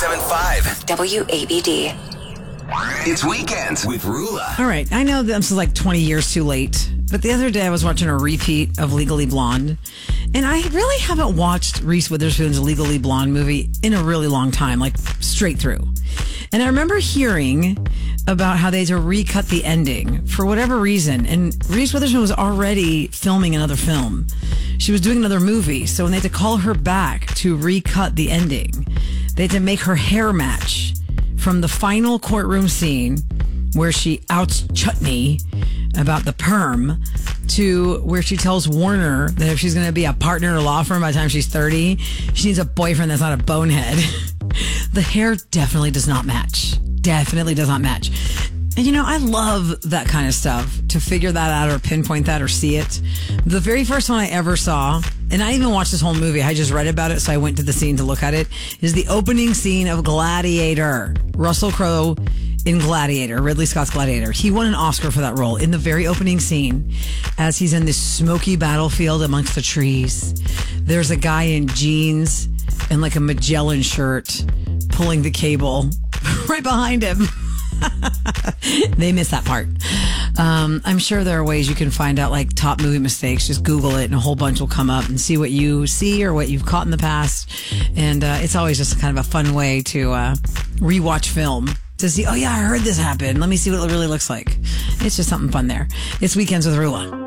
107.5 WABD. It's Weekends with Rula. All right, I know this is like 20 years too late, but the other day I was watching a repeat of Legally Blonde, and I really haven't watched Reese Witherspoon's Legally Blonde movie in a really long time, like straight through. And I remember hearing about how they had to recut the ending for whatever reason, and Reese Witherspoon was already filming another film. She was doing another movie, so when they had to call her back to recut the ending, they had to make her hair match from the final courtroom scene where she outs Chutney about the perm to where she tells Warner that if she's going to be a partner in a law firm by the time she's 30, she needs a boyfriend that's not a bonehead. The hair definitely does not match. Definitely does not match. And I love that kind of stuff, to figure that out or pinpoint that or see it. The very first one I ever saw, and I even watched this whole movie, I just read about it, so I went to the scene to look at it, is the opening scene of Gladiator. Russell Crowe in Gladiator, Ridley Scott's Gladiator. He won an Oscar for that role in the very opening scene as he's in this smoky battlefield amongst the trees. There's a guy in jeans and like a Magellan shirt pulling the cable right behind him. They missed that part. I'm sure there are ways you can find out like top movie mistakes. Just Google it and a whole bunch will come up and see what you see or what you've caught in the past. And it's always just kind of a fun way to rewatch film to see, oh yeah, I heard this happen. Let me see what it really looks like. It's just something fun there. It's Weekends with Rula.